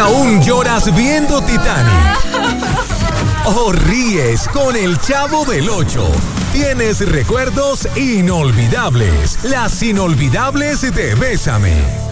aún lloras viendo Titanic. O ríes con El Chavo del Ocho. Tienes recuerdos inolvidables. Las inolvidables de Bésame.